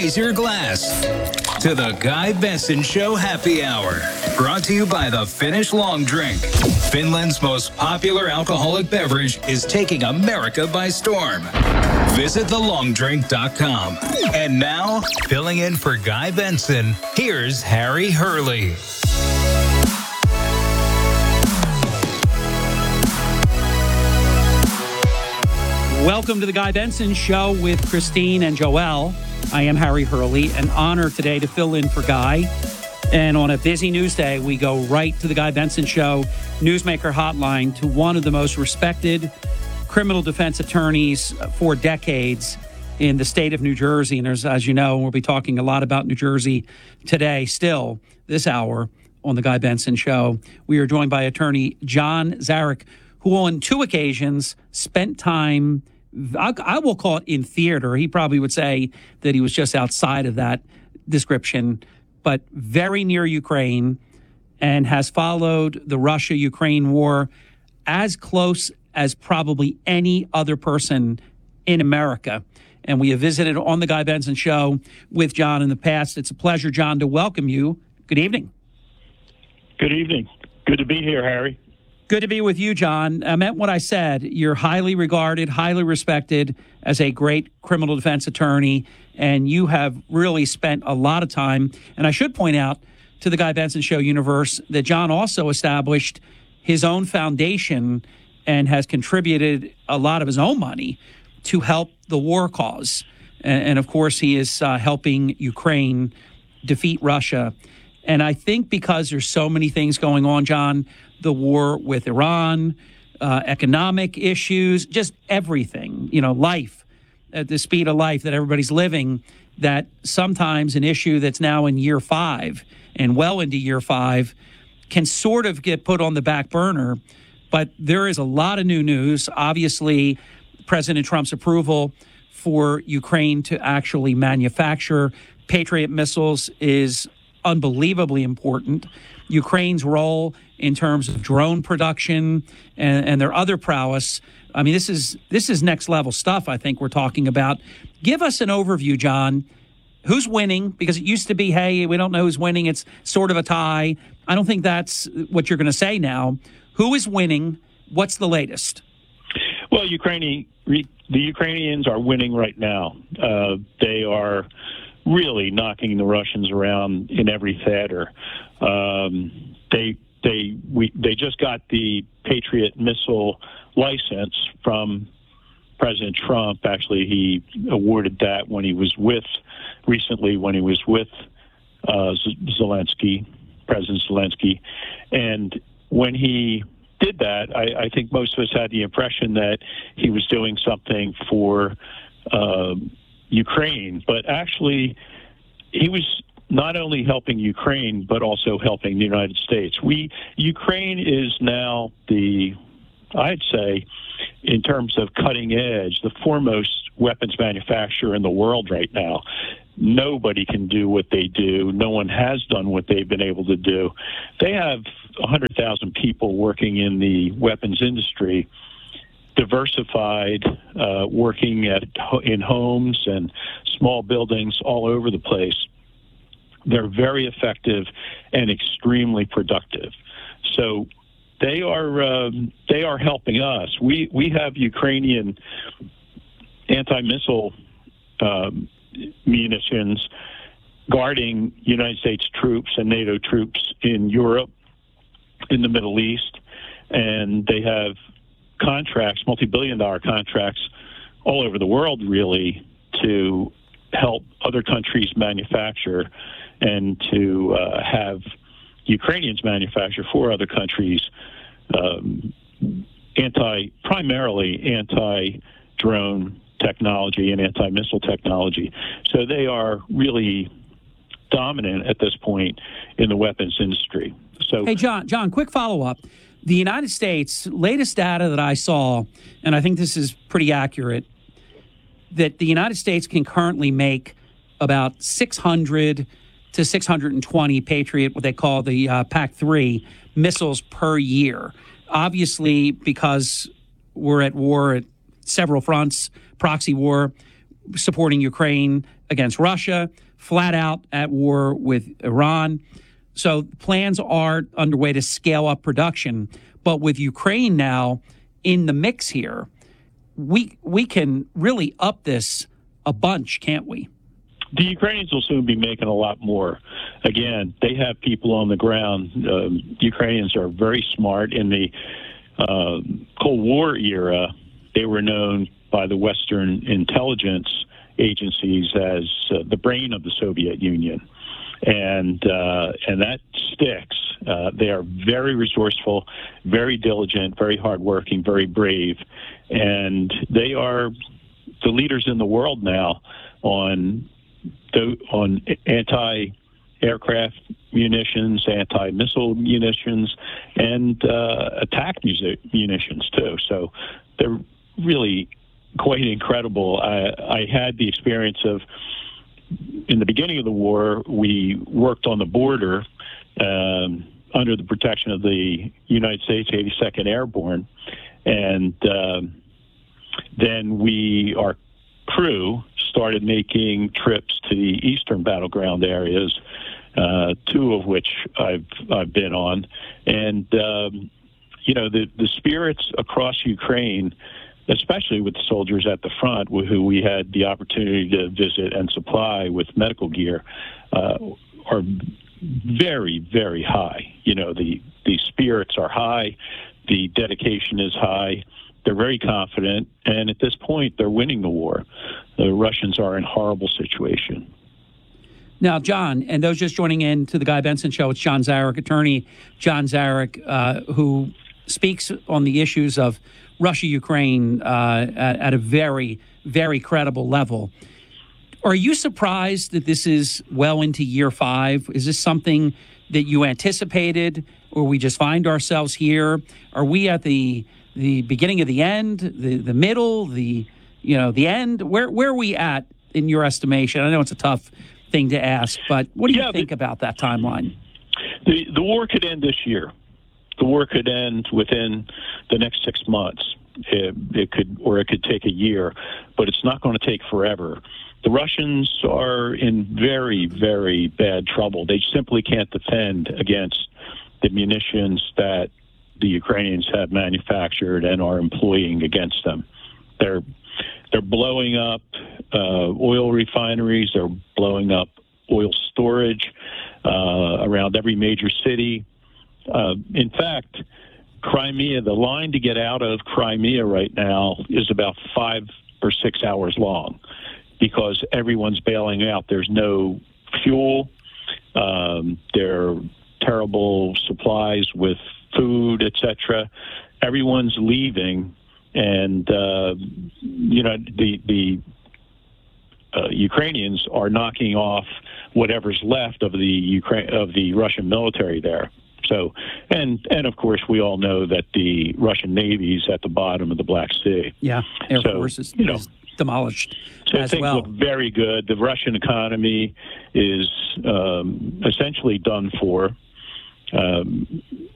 raise your glass to the Guy Benson Show Happy Hour. Brought to you by the Finnish Long Drink. Finland's most popular alcoholic beverage is taking America by storm. Visit thelongdrink.com. And now, filling in for Guy Benson, here's Harry Hurley. Welcome to the Guy Benson Show with Christine and Joelle. I am Harry Hurley. An honor today to fill in for Guy. And on a busy news day, we go right to the Guy Benson Show Newsmaker Hotline to one of the most respected criminal defense attorneys for decades in the state of New Jersey. And there's, as you know, we'll be talking a lot about New Jersey today, still this hour on the Guy Benson Show. We are joined by attorney John Zarek, who on two occasions spent time, I will call it in theater. He probably would say that he was just outside of that description, but very near Ukraine, and has followed the Russia-Ukraine war as close as probably any other person in America. And we have visited on the Guy Benson Show with John in the past. It's a pleasure, John, to welcome you. Good evening. Good evening. Good to be here, Harry. Good to be with you, John. I meant what I said. You're highly regarded, highly respected as a great criminal defense attorney, and you have really spent a lot of time. And I should point out to the Guy Benson Show universe that John also established his own foundation and has contributed a lot of his own money to help the war cause. And of course, he is helping Ukraine defeat Russia. And I think because there's so many things going on, John, the war with Iran, economic issues, just everything, life, at the speed of life that everybody's living, that sometimes an issue that's now in year 5 and well into year 5 can sort of get put on the back burner. But there is a lot of new news. Obviously, President Trump's approval for Ukraine to actually manufacture Patriot missiles is unbelievably important. Ukraine's role in terms of drone production and their other prowess. I mean, this is next level stuff, I think we're talking about. Give us an overview, John. Who's winning? Because it used to be, hey, we don't know who's winning. It's sort of a tie. I don't think that's what you're going to say now. Who is winning? What's the latest? Well, the Ukrainians are winning right now. They are really knocking the Russians around in every theater. They just got the Patriot missile license from President Trump. Actually, he awarded that when he was with Zelensky, President Zelensky. And when he did that, I think most of us had the impression that he was doing something for Ukraine, but actually he was not only helping Ukraine, but also helping the United States. Ukraine is now I'd say, in terms of cutting edge, the foremost weapons manufacturer in the world right now. Nobody can do what they do. No one has done what they've been able to do. They have 100,000 people working in the weapons industry, diversified, working in homes and small buildings all over the place. They're very effective and extremely productive. So they are helping us. We have Ukrainian anti-missile munitions guarding United States troops and NATO troops in Europe, in the Middle East, and they have contracts, multi-billion-dollar contracts all over the world, really, to help other countries manufacture and to have Ukrainians manufacture for other countries primarily anti-drone technology and anti-missile technology. So they are really dominant at this point in the weapons industry. So, hey, John, quick follow-up. The United States, latest data that I saw, and I think this is pretty accurate, that the United States can currently make about 600 to 620 Patriot, what they call the PAC-3 missiles per year. Obviously, because we're at war at several fronts, proxy war, supporting Ukraine against Russia, flat out at war with Iran. So plans are underway to scale up production. But with Ukraine now in the mix here, we can really up this a bunch, can't we? The Ukrainians will soon be making a lot more. Again, they have people on the ground. Ukrainians are very smart. In the Cold War era, they were known by the Western intelligence agencies as the brain of the Soviet Union. And that sticks. They are very resourceful, very diligent, very hardworking, very brave. And they are the leaders in the world now on anti-aircraft munitions, anti-missile munitions, and attack munitions, too. So they're really quite incredible. I had the experience of, in the beginning of the war, we worked on the border under the protection of the United States 82nd Airborne, and then our crew started making trips to the eastern battleground areas, two of which I've been on, and the spirits across Ukraine, especially with the soldiers at the front, who we had the opportunity to visit and supply with medical gear, are very, very high. The spirits are high, the dedication is high. They're very confident, and at this point, they're winning the war. The Russians are in a horrible situation. Now, John, and those just joining in to the Guy Benson Show, it's John Zarek, attorney John Zarek, who speaks on the issues of Russia-Ukraine at a very, very credible level. Are you surprised that this is well into year 5? Is this something that you anticipated, or we just find ourselves here? Are we at the beginning of the end, the middle, the end? Where are we at in your estimation? I know it's a tough thing to ask, but what do you think about that timeline? The war could end this year. The war could end within the next 6 months. It could take a year, but it's not going to take forever. The Russians are in very, very bad trouble. They simply can't defend against the munitions that the Ukrainians have manufactured and are employing against them. They're blowing up oil refineries. They're blowing up oil storage around every major city. In fact, Crimea, the line to get out of Crimea right now is about 5 or 6 hours long because everyone's bailing out. There's no fuel. There are terrible supplies with food, etc. Everyone's leaving, and the Ukrainians are knocking off whatever's left of the Russian military there. So, and of course, we all know that the Russian Navy's at the bottom of the Black Sea. Yeah, Air Force is demolished so as things well. Look very good. The Russian economy is essentially done for.